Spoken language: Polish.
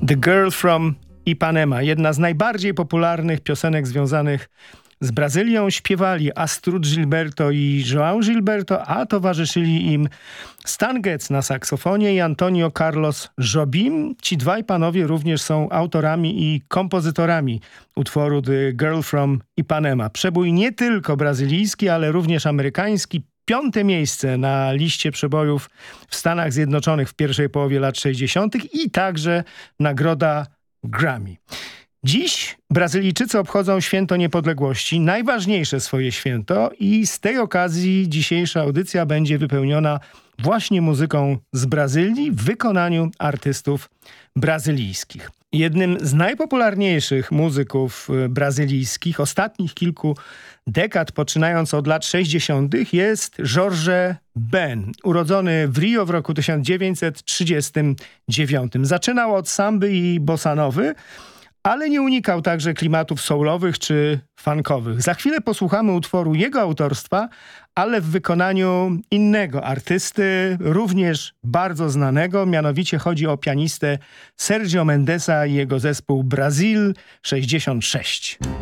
The Girl from Ipanema, jedna z najbardziej popularnych piosenek związanych z Brazylią. Śpiewali Astrud Gilberto i João Gilberto, a towarzyszyli im Stan Getz na saksofonie i Antonio Carlos Jobim. Ci dwaj panowie również są autorami i kompozytorami utworu The Girl from Ipanema. Przebój nie tylko brazylijski, ale również amerykański. 5. miejsce na liście przebojów w Stanach Zjednoczonych w pierwszej połowie lat 60. i także nagroda Grammy. Dziś Brazylijczycy obchodzą święto niepodległości, najważniejsze swoje święto, i z tej okazji dzisiejsza audycja będzie wypełniona właśnie muzyką z Brazylii w wykonaniu artystów brazylijskich. Jednym z najpopularniejszych muzyków brazylijskich ostatnich kilku dekad, poczynając od lat 60., jest Jorge Ben, urodzony w Rio w roku 1939. Zaczynał od samby i bossanowy, ale nie unikał także klimatów soulowych czy funkowych. Za chwilę posłuchamy utworu jego autorstwa, ale w wykonaniu innego artysty, również bardzo znanego, mianowicie chodzi o pianistę Sergio Mendesa i jego zespół Brazil 66.